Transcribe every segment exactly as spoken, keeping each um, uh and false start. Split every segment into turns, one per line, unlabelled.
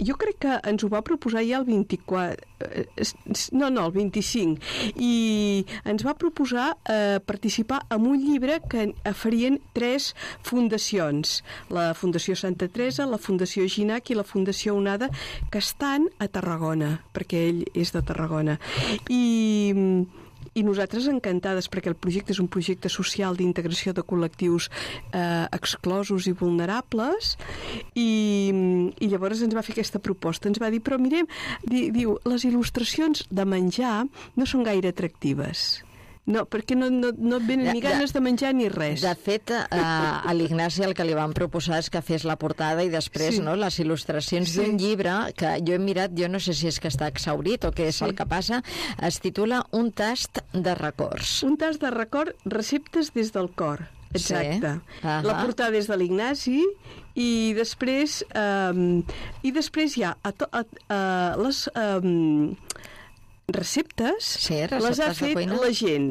jo crec que ens ho va proposar ja el vint-i-quatre, no, no, el vint-i-cinc, i ens va proposar eh, participar en un llibre que farien tres fundacions, la Fundació Santa Teresa, la Fundació Ginac i la Fundació Onada, que estan a Tarragona, perquè ell és de Tarragona. I... i nosaltres encantades, perquè el projecte és un projecte social d'integració de col·lectius eh, exclosos i vulnerables, i, i llavors ens va fer aquesta proposta, ens va dir, però mirem, di, diu, les il·lustracions de menjar no són gaire atractives. No, perquè no, no, no et venen ni ganes de, de menjar ni res.
De fet, eh, a l'Ignasi el que li van proposar és que fes la portada i després, sí, no, les il·lustracions, sí, d'un llibre que jo he mirat, jo no sé si és que està exhaurit o què és, sí, el que passa, es titula Un tast de records.
Un tast de record, receptes des del cor. Exacte. Sí. Uh-huh. La portada és de l'Ignasi i després eh, i després hi ha a to, a, a, les... Eh, receptes,
sí, receptes
les ha fet la gent.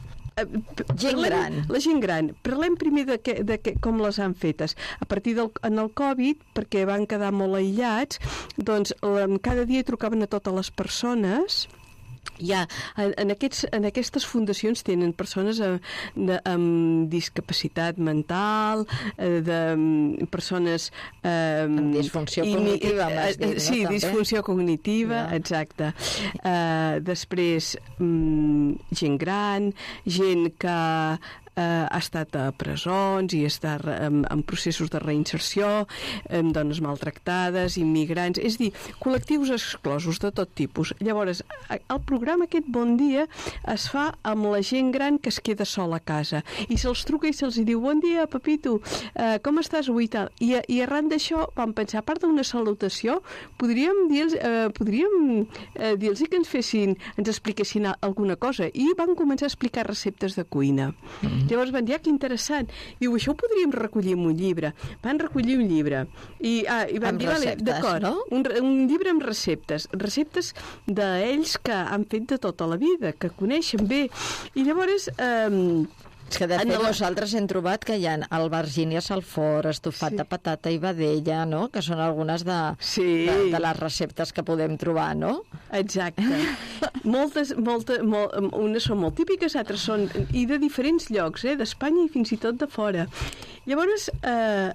Gent gran.
La gent gran. Parlem primer de, que, de que, com les han fetes. A partir del en el Covid, perquè van quedar molt aïllats, doncs cada dia trucaven a totes les persones. Ja, en, en, aquests, en aquestes fundacions tenen persones a, de, amb discapacitat mental, eh, de persones... Eh,
amb disfunció cognitiva, m'has dit, no?
Sí, també? Disfunció cognitiva, ja. Exacte. Eh, després, mm, gent gran, gent que eh, ha estat a presons i està en, en processos de reinserció, amb dones maltractades, immigrants, és a dir, col·lectius exclosos de tot tipus. Llavors, el programa aquest Bon Dia es fa amb la gent gran que es queda sola a casa i se'ls truca i se'ls diu bon dia, papito, eh, com estàs avui? Tal? I, i arran d'això vam pensar, a part d'una salutació, podríem dir-los eh, podríem eh, dir-los que ens fessin, ens expliquessin alguna cosa, i van començar a explicar receptes de cuina. Mm. Llavors van dir, ah, que interessant. Diu, això ho podríem recollir en un llibre. Van recollir un llibre. I, ah, i van
amb
dir,
receptes,
d'acord,
no?
Un, un llibre amb receptes. Receptes d'ells que han fet de tota la vida, que coneixen bé. I llavors... Eh,
és que de fet la... nosaltres hem trobat que hi ha albergínia salfort, estofat, sí, de patata i vedella, no? Que són algunes de, sí, de, de les receptes que podem trobar, no?
Exacte. Moltes, molta, molt, unes són molt típiques, altres són i de diferents llocs, eh? D'Espanya i fins i tot de fora. Llavors, eh,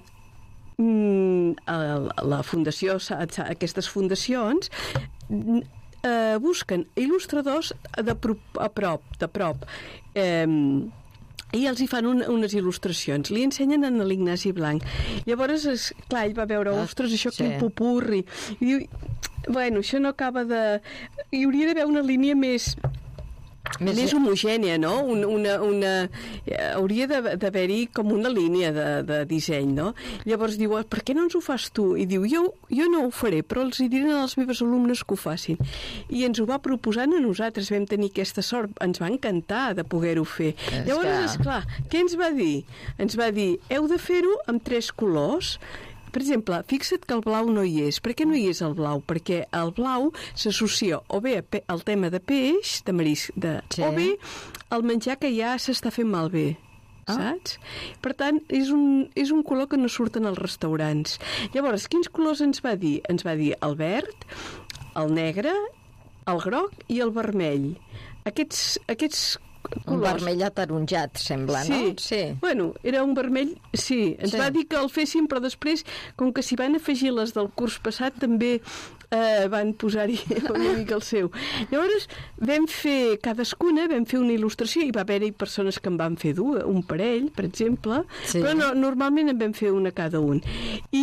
la fundació, aquestes fundacions eh, busquen il·lustradors de pro, a prop, de prop, eh, i els hi fan un, unes il·lustracions, li ensenyen a l'Ignasi Blanc. Llavors, es, clar, ell va veure, ah, ostres, això, sí, quin popurri, i diu, bueno, això no acaba de... hi hauria d'haver una línia més més, més homogènia, no? Una, una, una, hauria d'haver-hi com una línia de, de disseny, no? Llavors diu, per què no ens ho fas tu? I diu, jo, jo no ho faré, però els hi diré als meus alumnes que ho facin. I ens ho va proposant a nosaltres, vam tenir aquesta sort, ens va encantar de poder-ho fer. És Llavors, que... esclar, què ens va dir? Ens va dir, heu de fer-ho amb tres colors. Per exemple, fixa't que el blau no hi és. Per què no hi és el blau? Perquè el blau s'associa o bé al tema de peix, de marisc, de... sí, o bé al menjar que ja s'està fent malbé. Ah. Saps? Per tant, és un, és un color que no surten als restaurants. Llavors, quins colors ens va dir? Ens va dir el verd, el negre, el groc i el vermell. Aquests, aquests colors.
Un vermell ataronjat, sembla,
sí,
no?
Sí. Bueno, era un vermell... Sí, ens sí. va dir que el féssim, però després, com que s'hi van afegir les del curs passat, també eh, van posar-hi una mica el seu. Llavors, vam fer cadascuna, vam fer una il·lustració, i va haver-hi persones que en van fer dues, un parell, per exemple, sí, però no, normalment en vam fer una cada un. I...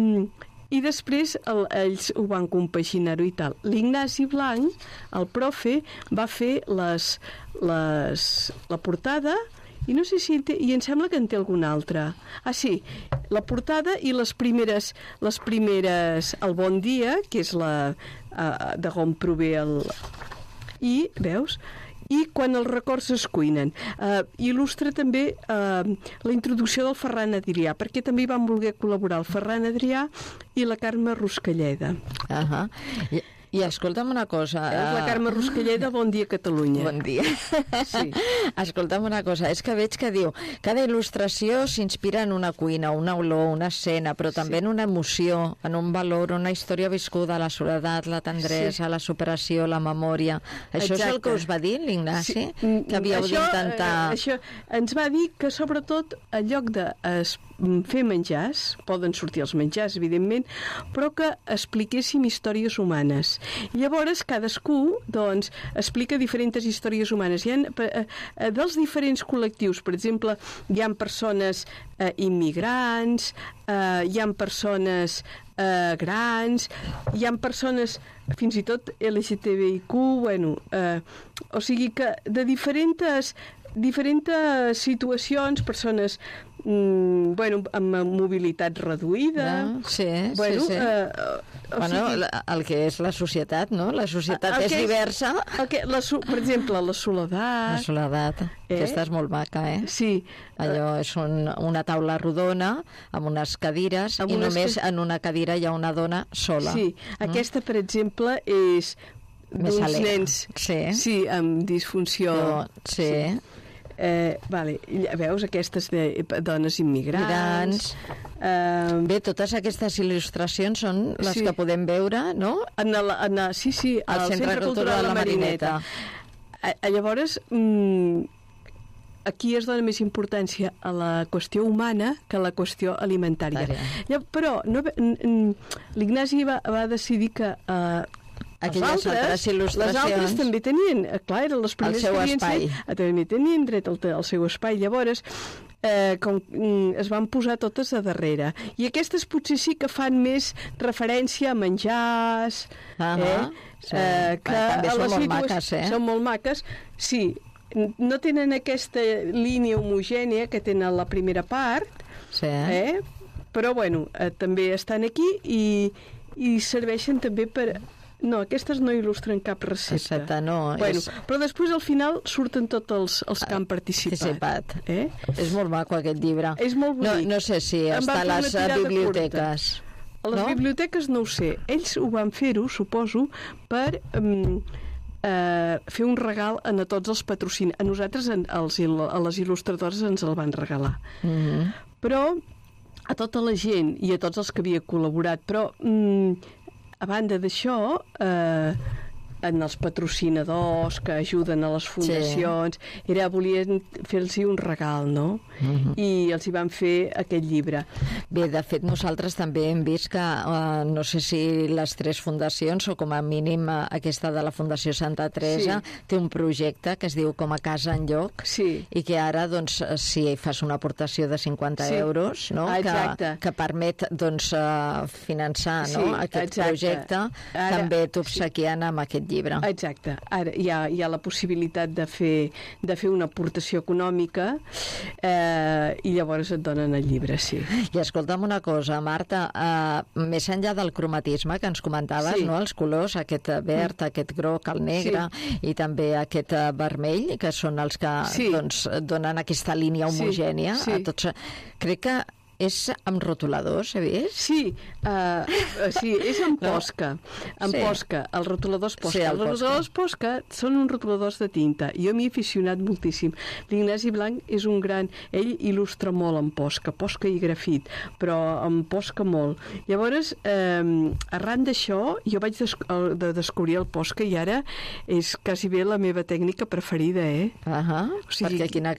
I després el, ells ho van compaginar-ho i tal. L'Ignasi Blanc, el profe, va fer les, les, la portada, i no sé si té, i em sembla que en té alguna altra. Ah, sí, la portada i les primeres, les primeres el Bon Dia, que és la uh, de on prové el... I, veus? I quan els records es cuinen. Uh, il·lustra també uh, la introducció del Ferran Adrià, perquè també hi van voler col·laborar el Ferran Adrià i la Carme Ruscalleda.
Uh-huh. I, I escolta'm una cosa...
És la Carme Ruscalleda, Bon dia Catalunya.
Bon dia.
Sí.
Escolta'm una cosa, és que veig que diu cada il·lustració s'inspira en una cuina, una olor, una escena, però també sí. en una emoció, en un valor, una història viscuda, la soledat, la tendresa, sí. la superació, la memòria. Això Exacte. És el que us va dir l'Ignasi? Sí. Que havíeu d'intentar...
Eh, això ens va dir que, sobretot, en lloc de es, fer menjars, poden sortir els menjars, evidentment, però que expliquéssim històries humanes. Llavors, cadascú, doncs, explica diferents històries humanes. Hi ha, eh, dels diferents col·lectius, per exemple, hi ha persones eh, immigrants, eh, hi ha persones eh, grans, hi ha persones, fins i tot L G T B I Q, bueno, eh, o sigui que de diferents, diferents situacions, persones Mm, bueno, amb mobilitat reduïda.
No, sí,
bueno,
sí, sí.
Eh,
bueno,
sigui,
el que és la societat, no? La societat és diversa.
El que, la, per exemple, la soledat.
La soledat. Eh? Aquesta és molt maca, eh?
Sí.
Allò és un, una taula rodona amb unes cadires amb i unes només que... en una cadira hi ha una dona sola.
Sí, mm? Aquesta, per exemple, és d'uns nens
sí.
Sí, amb disfunció.
Jo, sí. sí.
Eh, vale. Veus, aquestes de dones immigrants...
Eh... Bé, totes aquestes il·lustracions són les sí. que podem veure, no?
En el, en el, sí, sí,
al Centre, Centre Cultural de la Marineta.
A, a, llavors, mm, aquí es dona més importància a la qüestió humana que a la qüestió alimentària. Ja, però no, l'Ignasi va, va decidir que... Eh,
aquelles altres, altres il·lustracions...
Les altres també tenien, clar, eren les primeres
que havien
espai. Fet, també tenien dret al, al seu espai. Llavors, eh, com, es van posar totes a darrere. I aquestes potser sí que fan més referència a menjars...
Uh -huh. eh? Sí.
Eh, que
Va, també són molt maques, eh?
Són molt maques, sí. No tenen aquesta línia homogènia que tenen la primera part,
sí.
eh? Però, bueno, eh, també estan aquí i, i serveixen també per... No, aquestes no il·lustren cap recepta.
Recepta, no.
Bueno,
és...
Però després, al final, surten tots els, els que han participat.
participat.
Eh?
És molt maco, aquest llibre.
És molt bonic.
No, no sé si
em
està a les biblioteques.
A les no? biblioteques no ho sé. Ells ho van fer-ho, suposo, per... Um, Uh, fer un regal a tots els patrocinadors. A nosaltres, en, els, a les il·lustradores, ens el van regalar.
Mm-hmm.
Però a tota la gent i a tots els que havia col·laborat, però um, a banda d'això, eh, en els patrocinadors que ajuden a les fundacions, sí. era, volien fer-los un regal, no? Uh-huh. I els hi van fer aquest llibre.
Bé, de fet, nosaltres també hem vist que, uh, no sé si les tres fundacions, o com a mínim uh, aquesta de la Fundació Santa Teresa, sí. té un projecte que es diu Com a casa en lloc,
sí.
i que ara, doncs, si fas una aportació de cinquanta sí. euros, no?
Exacte.
Que, que permet, doncs, uh, finançar
sí,
no? aquest
exacte.
projecte, ara, també t'obsequien sí. amb aquest llibre.
Exacte. Ara hi ha, hi ha la possibilitat de fer, de fer una aportació econòmica eh, i llavors et donen el llibre, sí.
I escolta'm una cosa, Marta, eh, més enllà del cromatisme que ens comentaves, sí. no? Els colors, aquest verd, mm. aquest groc, el negre, sí. i també aquest vermell, que són els que sí. doncs, donen aquesta línia homogènia sí. Sí. a tots. Crec que és amb rotuladors, he vist?
Sí, uh, sí és amb Posca. Amb sí. Posca, els rotuladors Posca. Sí, el els rotuladors Posca són uns rotuladors de tinta. Jo m'hi he aficionat moltíssim. L'Ignasi Blanc és un gran... Ell il·lustra molt amb Posca, Posca i grafit, però amb Posca molt. Llavors, eh, arran d'això, jo vaig des de descobrir el Posca i ara és quasi bé la meva tècnica preferida, eh?
Uh -huh. o sigui, perquè quina,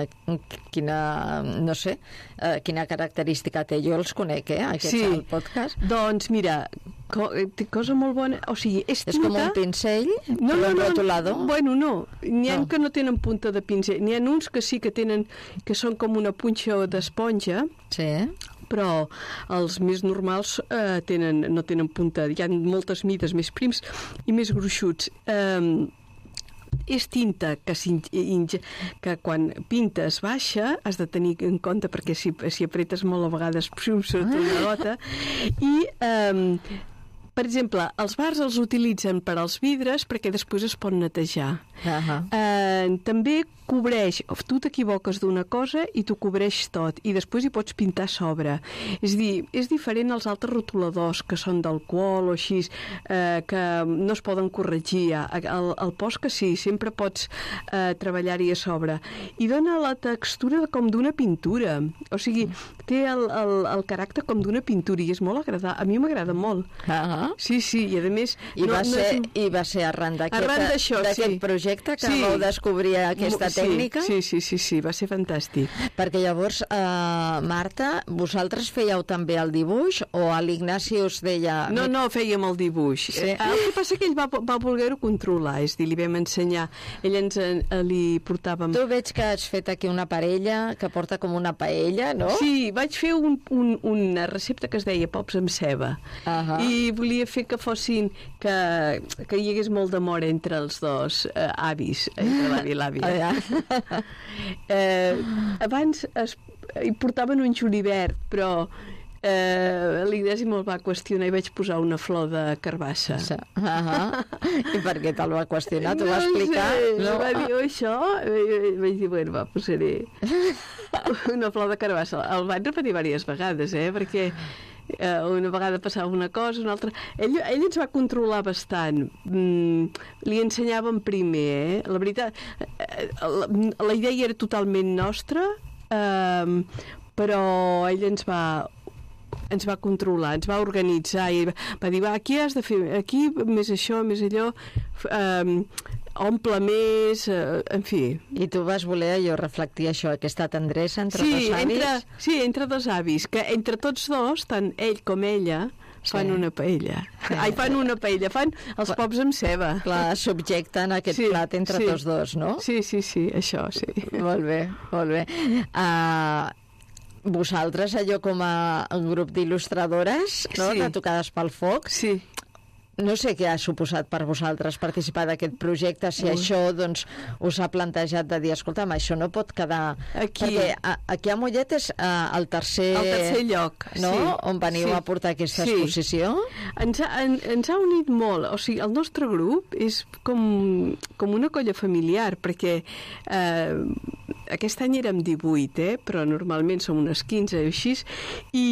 quina, no sé, uh, quina característica té. Jo els conec, eh, aquests
sí.
al podcast.
Doncs mira, co té cosa molt bona, o sigui, és tinta...
És com un pincell,
no, no,
un
no,
rotulador?
Bueno, no, n'hi ha
no.
que no tenen punta de pincell, n'hi ha uns que sí que tenen, que són com una punxa d'esponja,
sí.
però els més normals eh, tenen, no tenen punta, hi ha moltes mides més prims i més gruixuts. Eh, és tinta que, que quan pintes baixa, has de tenir en compte perquè si, si apretes molt a vegades sota una gota, i eh, per exemple, els bars els utilitzen per als vidres perquè després es pot netejar. Uh-huh. Eh, també cobreix, tu t'equivoques d'una cosa i t'ho cobreix tot, i després hi pots pintar a sobre. És a dir, és diferent als altres rotuladors que són d'alcohol o així, eh, que no es poden corregir. El, el post que sí, sempre pots eh, treballar-hi a sobre. I dona la textura com d'una pintura. O sigui, té el, el, el caràcter com d'una pintura i és molt agradable. A mi m'agrada molt.
Uh-huh.
Sí, sí, i a més...
I va,
no,
ser,
no és...
i va ser arran d'aquest
sí.
projecte que
sí.
vau descobrir aquesta
Sí,
tècnica?
Sí, sí, sí, sí, va ser fantàstic.
Perquè llavors, eh, Marta, vosaltres fèieu també el dibuix o a l'Ignasi us deia...
No, no, fèiem el dibuix.
Sí.
El que passa que ell va, va voler-ho controlar, és a dir, li vam ensenyar, ell ens eh, li portàvem...
Tu veig que has fet aquí una parella que porta com una paella, no?
Sí, vaig fer un, un, una recepta que es deia pops amb ceba.
Uh-huh.
I volia fer que fossin, que, que hi hagués molt d'amor entre els dos eh, avis, entre l'avi i l'àvia.
Uh-huh.
Eh, abans es, hi portaven un julivert, però eh, l'Ignasi me'l va qüestionar i vaig posar una flor de carbassa.
Uh-huh. I per què te'l va qüestionar? T'ho va
No
explicar?
sé,
No?
va dir oh, això, i vaig dir, bueno, va, posaré una flor de carbassa. El vaig repetir diverses vegades, eh, perquè Uh, una vegada passava una cosa, una altra... Ell, ell ens va controlar bastant. Mm, li ensenyàvem primer, eh? La veritat, uh, la, la idea era totalment nostra, uh, però ell ens va ens va controlar, ens va organitzar i va dir, va, aquí has de fer, aquí més això, més allò, um, omple més, uh, en fi.
I tu vas voler allò reflectir això, aquesta tendresa entre
sí,
dos avis?
Entre, sí, entre dos avis, que entre tots dos, tant ell com ella, fan sí. una paella. Sí. Ai, fan una paella, fan els pops amb ceba.
Clar, subjecten aquest sí, plat entre
sí.
tots dos, no?
Sí, sí, sí, això, sí.
Molt bé, molt bé. Uh, vosaltres, allò com a grup d'il·lustradores, no?
Sí.
De tocades pel foc,
sí.
No sé què ha suposat per vosaltres participar d'aquest projecte, si Ui. això doncs, us ha plantejat de dir, escolta'm, això no pot quedar...
Aquí,
perquè a, aquí a Mollet és uh, el tercer...
El tercer lloc,
no?
sí.
On veniu
sí.
a portar aquesta
sí.
exposició.
Ens ha, en, ens ha unit molt. O sigui, el nostre grup és com, com una colla familiar, perquè eh, aquest any érem divuit, eh? Però normalment som unes quinze o així, i...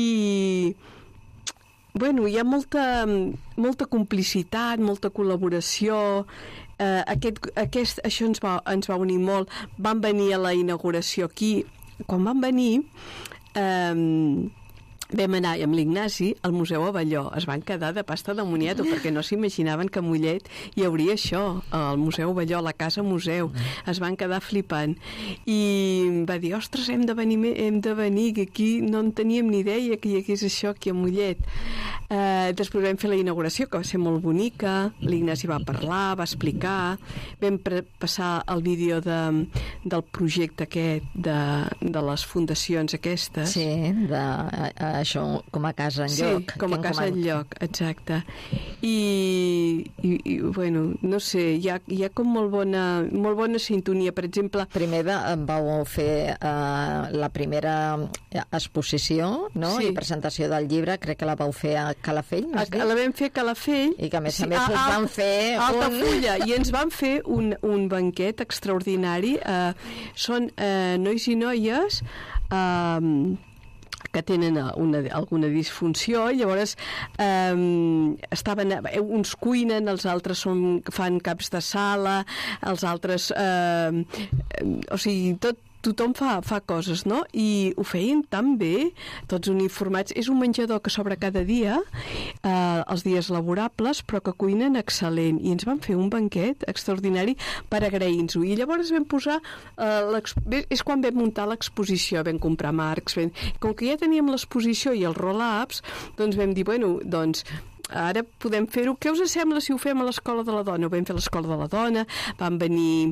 Bueno, hi ha molta, molta complicitat, molta col·laboració. Eh, aquest, aquest, això ens va, ens va unir molt. Van venir a la inauguració aquí. Quan van venir, eh, vam anar amb l'Ignasi al Museu Abelló. Es van quedar de pasta de moniato perquè no s'imaginaven que a Mollet hi hauria això, al Museu Abelló, a la Casa Museu. Es van quedar flipant. I va dir, ostres, hem de venir, hem de venir, que aquí no en teníem ni idea que hi hagués això aquí a Mollet. Eh, després vam fer la inauguració, que va ser molt bonica. L'Ignasi va parlar, va explicar. Vam passar el vídeo de, del projecte aquest, de, de les fundacions aquestes.
Sí, de... Uh, això com a casa en
sí,
lloc.
Sí, com a casa en lloc, exacte. I, i, i bueno, no sé, hi ha, hi ha com molt bona, molt bona sintonia, per exemple...
Primer de, vau fer uh, la primera exposició, no?
Sí.
I presentació del llibre, crec que la vau fer a Calafell, m'has dit?
La vam fer a Calafell.
I que a més
sí,
a més us van fer...
Altafulla, un... i ens van fer un, un banquet extraordinari. Uh, són uh, nois i noies... Uh, que tenen una, alguna disfunció, i llavors eh, estaven, uns cuinen, els altres són, fan caps de sala, els altres eh, o sigui, tot tothom fa, fa coses, no? I ho feien tan bé, tots uniformats. És un menjador que s'obre cada dia, eh, els dies laborables, però que cuinen excel·lent. I ens van fer un banquet extraordinari per agrair-nos-ho. I llavors vam posar... Eh, és quan vam muntar l'exposició, vam comprar marcs, vam... com que ja teníem l'exposició i els roll-ups, doncs vam dir, bueno, doncs... ara podem fer-ho. Què us sembla si ho fem a l'Escola de la Dona? Ho vam fer a l'Escola de la Dona, van venir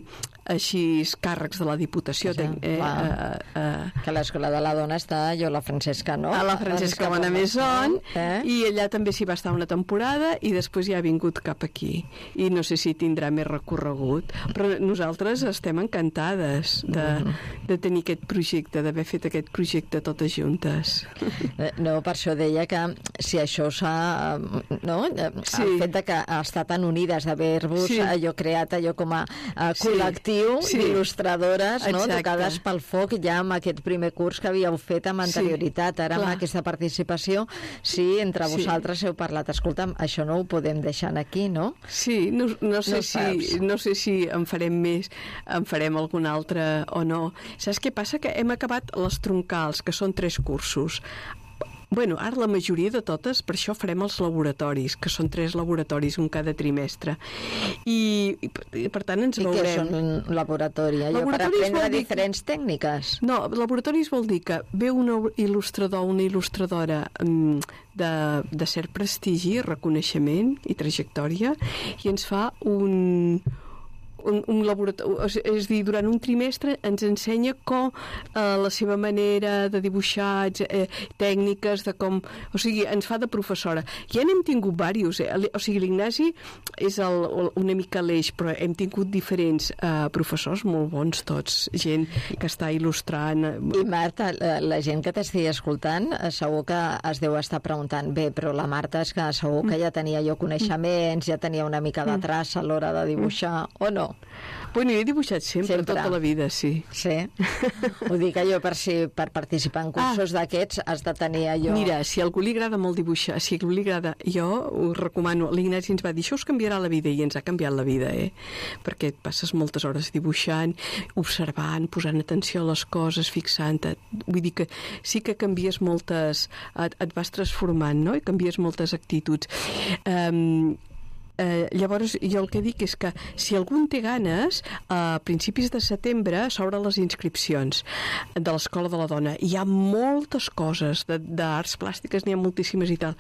així càrrecs de la Diputació.
Ja,
eh, eh, eh,
que l'Escola de la Dona està jo, la Francesca, no?
A la Francesca Bonamaison,
eh?
i allà també s'hi va estar una temporada i després ja ha vingut cap aquí. I no sé si tindrà més recorregut, però nosaltres estem encantades de, uh-huh. de tenir aquest projecte, d'haver fet aquest projecte totes juntes.
No, per això deia que si això s'ha... No?
Sí.
El fet de que ha estat tan unides, d'haver-vos sí. allò creat allò com a, a col·lectiu sí. Sí. d'il·lustradores, no? Tocades pel foc ja amb aquest primer curs que havíeu fet amb anterioritat. Ara Clar. amb aquesta participació, sí, entre sí. vosaltres heu parlat. Escolta'm, això no ho podem deixar aquí, no?
Sí, no, no, sé, no, si, no sé si en farem més, en farem algun altre o no. Saps què passa? Que hem acabat les troncals, que són tres cursos. Bueno, ara la majoria de totes, per això farem els laboratoris, que són tres laboratoris, un cada trimestre. I, i, i per tant, ens
I
veurem.
I què són un laboratori? Allò per aprendre diferents que... tècniques?
No, laboratoris vol dir que ve un il·lustrador, una il·lustradora um, de, de cert prestigi, reconeixement i trajectòria, i ens fa un... Un, un laboratori, és a dir, durant un trimestre ens ensenya com eh, la seva manera de dibuixar, eh, tècniques de com... O sigui, ens fa de professora. Ja n'hem tingut diversos, eh? O sigui, l'Ignasi és el, una mica l'eix, però hem tingut diferents eh, professors molt bons tots, gent que està il·lustrant.
I Marta, la, la gent que t'estigui escoltant segur que es deu estar preguntant bé, però la Marta és que segur que ja tenia jo coneixements, ja tenia una mica de traça a l'hora de dibuixar, o no?
Bueno, jo he dibuixat sempre, sempre, tota la vida, sí.
Sí? Ho dic allò per, si, per participar en cursos ah. d'aquests has de tenir allò...
Mira, si a algú li agrada molt dibuixar, si a algú li agrada, jo ho recomano. L'Ignasi ens va dir, això us canviarà la vida, i ens ha canviat la vida, eh? Perquè et passes moltes hores dibuixant, observant, posant atenció a les coses, fixant-te. Vull dir que sí que canvies moltes... Et, et vas transformant, no? I canvies moltes actituds. Um, Eh, llavors, jo el que dic és que si algú en té ganes, a principis de setembre s'obren les inscripcions de l'Escola de la Dona. Hi ha moltes coses d'arts plàstiques, n'hi ha moltíssimes i tal.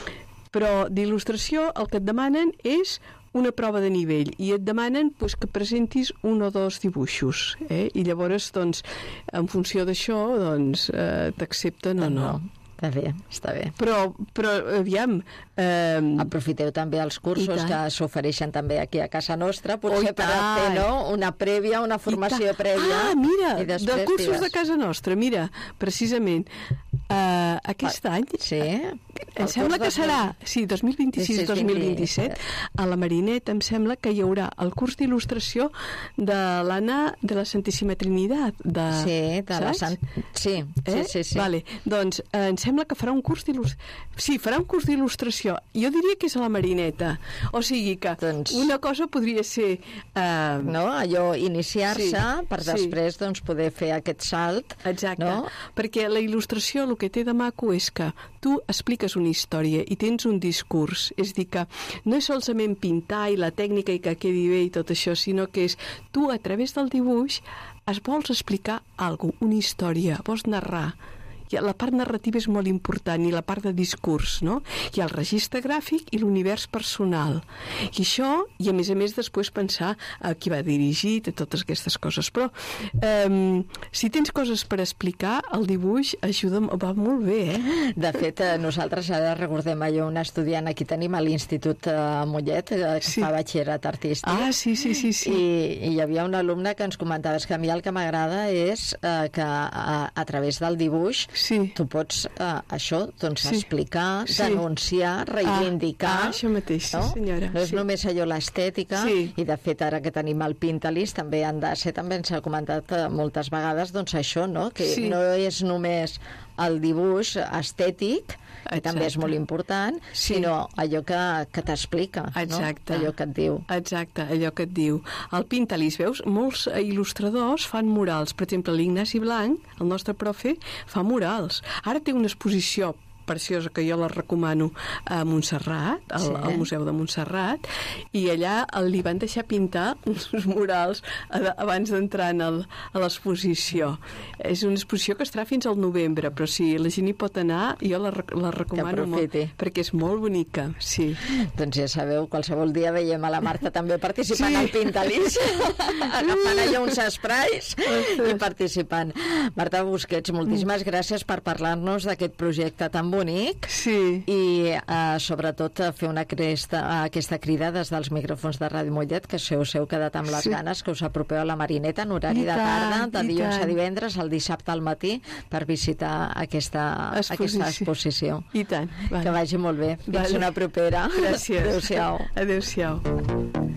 Però d'il·lustració el que et demanen és una prova de nivell i et demanen doncs, que presentis un o dos dibuixos. Eh? I llavors, doncs, en funció d'això, doncs, eh, t'accepten o no.
Està bé, està bé.
Però, però aviam... Eh...
Aprofiteu també els cursos que s'ofereixen també aquí a casa nostra, potser per fer no? una prèvia, una formació prèvia.
Ah, mira, de cursos digues... de casa nostra, mira, precisament. Uh, aquest ah, any
sí?
em sembla que serà sí, dos mil vint-i-sis dos mil vint-i-set a la Marineta em sembla que hi haurà el curs d'il·lustració de l'Anna de la Santíssima Trinitat de,
sí, de la Sant... sí,
eh?
sí, sí, sí.
Vale. Doncs eh, em sembla que farà un curs d'il·lustració sí, farà un curs d'il·lustració jo diria que és a la Marineta o sigui que doncs... una cosa podria ser eh...
no? Allò iniciar-se sí, per després sí. doncs, poder fer aquest salt
exacte,
no?
Perquè la il·lustració el que té de maco és que tu expliques una història i tens un discurs, és dir que no és solament pintar i la tècnica i que quedi bé i tot això, sinó que és tu a través del dibuix es vols explicar alguna cosa, una història, vols narrar. La part narrativa és molt important i la part de discurs, no? Hi ha el registre gràfic i l'univers personal. I això, i a més a més després pensar a qui va dirigit, a totes aquestes coses. Però eh, si tens coses per explicar, el dibuix ajuda, va molt bé, eh?
De fet, nosaltres ara recordem allò un estudiant, aquí tenim a l'Institut Mollet, que sí. fa batxillerat artístic.
Ah, sí, sí, sí. sí.
I, I hi havia un alumne que ens comentava que a mi el que m'agrada és eh, que a, a través del dibuix
sí.
tu pots, eh, això, doncs, sí. explicar,
sí.
denunciar, reivindicar.
Ah, ah, això mateix,
no?
sí, senyora.
No és
sí.
només allò l'estètica,
sí.
i de fet ara que tenim el Pintalis, també han de ser, també ens ha comentat moltes vegades, doncs això, no? Que
sí.
no és només el dibuix estètic, que també és molt important, sí. sinó allò que, que t'explica, no? Allò que et diu.
Exacte, allò que et diu. Al Pintalis, veus, molts il·lustradors fan murals. Per exemple, l'Ignasi Blanc, el nostre profe, fa murals. Ara té una exposició preciosa, que jo la recomano, a Montserrat, al, sí. al Museu de Montserrat, i allà li van deixar pintar uns murals abans d'entrar a l'exposició. És una exposició que estarà fins al novembre, però si la gent hi pot anar, jo la, la recomano molt, perquè és molt bonica, sí.
Doncs ja sabeu, qualsevol dia veiem a la Marta també participant sí. al Pintalís, agafant allà uns esprais i participant. Marta Busquets, moltíssimes gràcies per parlar-nos d'aquest projecte tan bonic
sí.
i uh, sobretot fer una cresta, uh, aquesta crida des dels micròfons de Ràdio Mollet, que si us heu quedat amb les sí. ganes, que us apropeu a la Marineta en horari I de tarda, tant, de dilluns a divendres, el dissabte al matí, per visitar aquesta exposició. Aquesta exposició.
I tant. Vale.
Que vagi molt bé. Fins vale. una propera.
Gràcies.
Adéu-siau.
Adéu-siau.